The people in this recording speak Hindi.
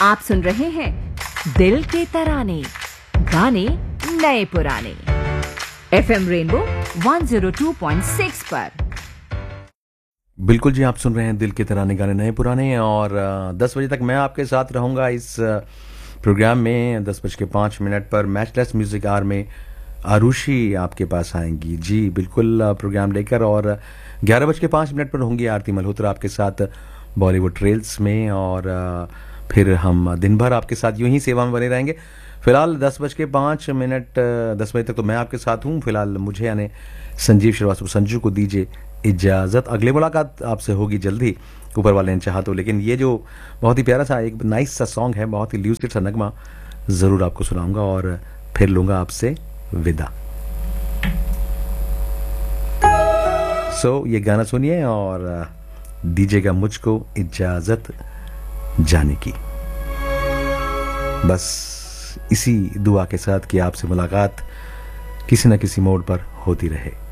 आप सुन रहे हैं दिल के तराने, गाने नए पुराने, FM रेनबो 102.6 पर। बिल्कुल जी, आप सुन रहे हैं दिल के तराने, गाने नए पुराने। और 10 बजे तक मैं आपके साथ रहूंगा इस प्रोग्राम में। 10:05 पर मैचलेस म्यूजिक आवर में आरुषि आपके पास आएंगी जी, बिल्कुल प्रोग्राम लेकर। और 11:05 पर होंगी आरती मल्होत्रा आपके साथ बॉलीवुड ट्रेल्स में। और फिर हम दिन भर आपके साथ यूं ही सेवा में बने रहेंगे। फिलहाल 10:05, 10 बजे तक तो मैं आपके साथ हूं। फिलहाल मुझे यानी संजीव श्रीवास्तव संजू को दीजिए इजाजत। अगली मुलाकात आपसे होगी जल्दी, ऊपर वाले ने चाहा तो। लेकिन ये जो बहुत ही प्यारा सा एक नाइस सा सॉन्ग है, बहुत ही ल्यूसिड सा नगमा जरूर आपको सुनाऊंगा और फिर लूंगा आपसे विदा। ये गाना सुनिए और दीजिएगा मुझको इजाजत जाने की। बस इसी दुआ के साथ कि आपसे मुलाकात किसी न किसी मोड़ पर होती रहे।